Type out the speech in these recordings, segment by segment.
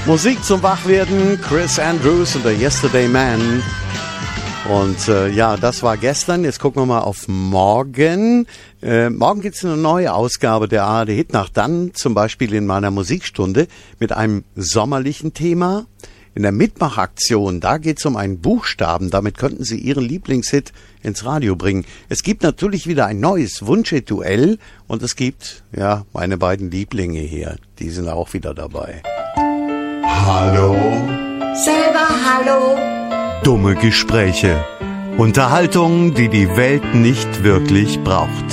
Musik zum Wachwerden, Chris Andrews und der Yesterday Man. Und ja, das war gestern. Jetzt gucken wir mal auf morgen. Morgen gibt es eine neue Ausgabe der ARD Hitnacht. Dann zum Beispiel in meiner Musikstunde mit einem sommerlichen Thema. In der Mitmachaktion, da geht es um einen Buchstaben. Damit könnten Sie Ihren Lieblingshit ins Radio bringen. Es gibt natürlich wieder ein neues Wunschhit-Duell. Und es gibt, ja, meine beiden Lieblinge hier. Die sind auch wieder dabei. Hallo. Selber hallo. Dumme Gespräche. Unterhaltung, die die Welt nicht wirklich braucht.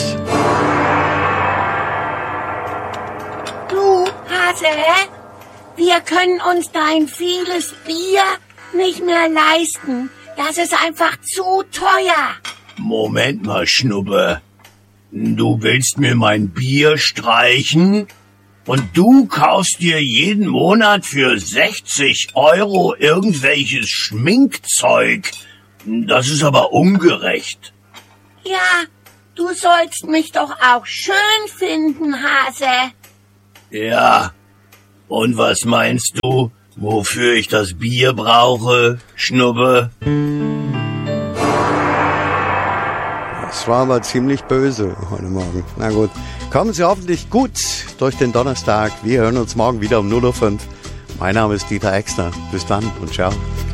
Du, Hase, wir können uns dein vieles Bier nicht mehr leisten. Das ist einfach zu teuer. Moment mal, Schnubbe. Du willst mir mein Bier streichen? Und du kaufst dir jeden Monat für 60 € irgendwelches Schminkzeug. Das ist aber ungerecht. Ja, du sollst mich doch auch schön finden, Hase. Ja, und was meinst du, wofür ich das Bier brauche, Schnubbe? Das war aber ziemlich böse heute Morgen. Na gut, kommen Sie hoffentlich gut durch den Donnerstag. Wir hören uns morgen wieder um 0:05 Uhr. Mein Name ist Dieter Exner. Bis dann und ciao.